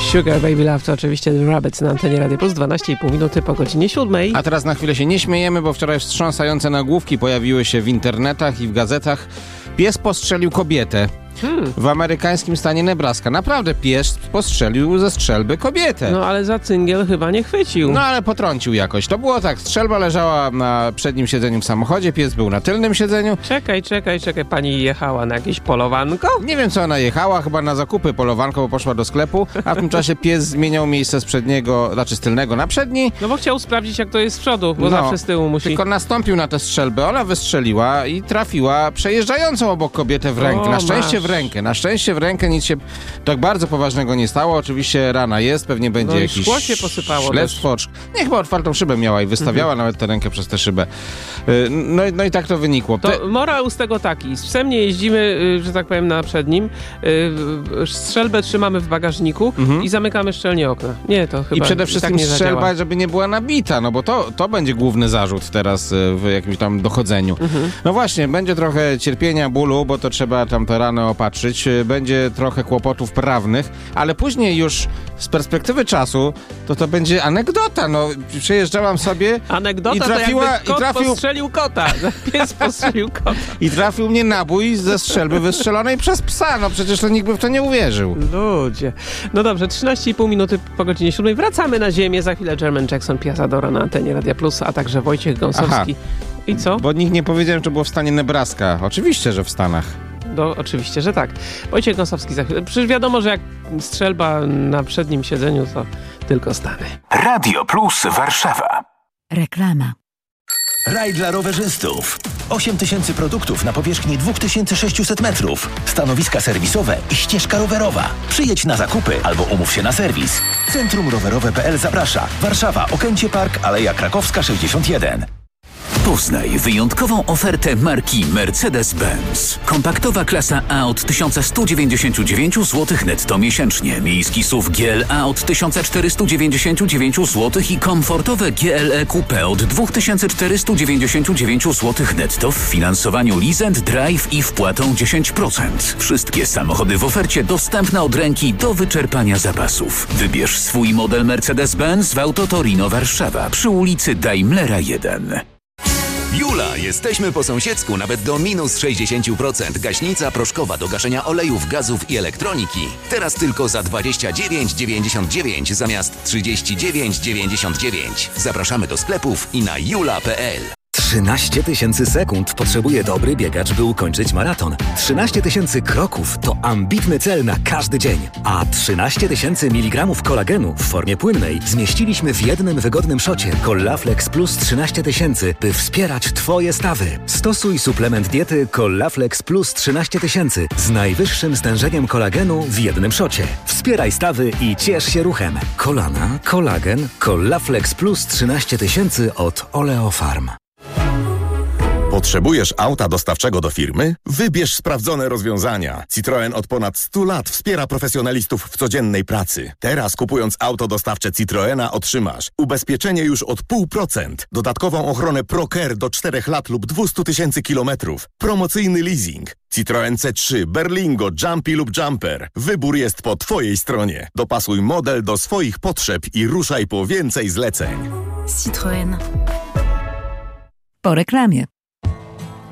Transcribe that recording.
Sugar Baby Love to oczywiście The Rabbits na antenie Radio Plus, 12,5 minuty po godzinie 7. A teraz na chwilę się nie śmiejemy, bo wczoraj wstrząsające nagłówki pojawiły się w internetach i w gazetach. Pies postrzelił kobietę. W amerykańskim stanie Nebraska. Naprawdę pies postrzelił ze strzelby kobietę. No ale za cyngiel chyba nie chwycił. No ale potrącił jakoś. To było tak, strzelba leżała na przednim siedzeniu w samochodzie, pies był na tylnym siedzeniu. Czekaj. Pani jechała na jakieś polowanko? Nie wiem, co ona jechała, chyba na zakupy polowanko, bo poszła do sklepu, a w tym czasie pies zmieniał miejsce z przedniego, znaczy z tylnego na przedni. No bo chciał sprawdzić, jak to jest z przodu, bo zawsze z tyłu musi. Tylko nastąpił na tę strzelbę, ona wystrzeliła i trafiła przejeżdżającą obok kobietę w rękę. Na szczęście w rękę nic się tak bardzo poważnego nie stało. Oczywiście rana jest, pewnie będzie jakieś szkło się posypało śledztwo. Nie, chyba otwartą szybę miała i wystawiała nawet tę rękę przez tę szybę. No i tak to wynikło. To morał z tego taki. Z psem nie jeździmy, że tak powiem, na przednim. Strzelbę trzymamy w bagażniku i zamykamy szczelnie okna. Nie, to chyba i przede wszystkim tak nie strzelba, zadziała. żeby nie była nabita, no bo to będzie główny zarzut teraz w jakimś tam dochodzeniu. No właśnie, będzie trochę cierpienia, bólu, bo to trzeba tam te rany opatrzyć. Będzie trochę kłopotów prawnych, ale później już z perspektywy czasu to będzie anegdota. No, przejeżdżałam sobie anegdota i trafiła, to jakby kot postrzelił kota. Pies postrzelił kota. I trafił mnie nabój ze strzelby wystrzelonej przez psa. No przecież to nikt by w to nie uwierzył. Ludzie. No dobrze, 13,5 minuty po godzinie 7. Wracamy na ziemię. Za chwilę Jermaine Jackson, Piazzadora na antenie Radia Plus, a także Wojciech Gąsowski. I co? Bo nikt nie powiedziałem, czy było w stanie Nebraska. Oczywiście, że w Stanach. Oczywiście, że tak. Wojciech Gąsowski za chwilę. Przecież wiadomo, że jak strzelba na przednim siedzeniu, to tylko Stany. Radio Plus Warszawa. Reklama. Raj dla rowerzystów. 8000 produktów na powierzchni 2600 metrów. Stanowiska serwisowe i ścieżka rowerowa. Przyjedź na zakupy albo umów się na serwis. Centrum Rowerowe.pl zaprasza. Warszawa, Okęcie Park, Aleja Krakowska 61. Poznaj wyjątkową ofertę marki Mercedes-Benz. Kompaktowa klasa A od 1199 zł netto miesięcznie. Miejski SUV GLA od 1499 zł i komfortowe GLE Coupe od 2499 zł netto w finansowaniu Lease & Drive i wpłatą 10%. Wszystkie samochody w ofercie dostępne od ręki do wyczerpania zapasów. Wybierz swój model Mercedes-Benz w Auto Torino Warszawa przy ulicy Daimlera 1. Jula, jesteśmy po sąsiedzku nawet do minus 60%. Gaśnica proszkowa do gaszenia olejów, gazów i elektroniki. Teraz tylko za 29,99 zamiast 39,99. Zapraszamy do sklepów i na jula.pl. 13 000 sekund potrzebuje dobry biegacz, by ukończyć maraton. 13 000 kroków to ambitny cel na każdy dzień. A 13 000 mg kolagenu w formie płynnej zmieściliśmy w jednym wygodnym szocie Collaflex Plus 13 000, by wspierać Twoje stawy. Stosuj suplement diety Collaflex Plus 13 000 z najwyższym stężeniem kolagenu w jednym szocie. Wspieraj stawy i ciesz się ruchem. Kolana, kolagen, Collaflex Plus 13 000 od Oleofarm. Potrzebujesz auta dostawczego do firmy? Wybierz sprawdzone rozwiązania. Citroen od ponad 100 lat wspiera profesjonalistów w codziennej pracy. Teraz kupując auto dostawcze Citroena otrzymasz ubezpieczenie już od 0,5%, dodatkową ochronę ProCare do 4 lat lub 200 000 kilometrów, promocyjny leasing. Citroen C3, Berlingo, Jumpy lub Jumper. Wybór jest po Twojej stronie. Dopasuj model do swoich potrzeb i ruszaj po więcej zleceń. Citroen. Po reklamie.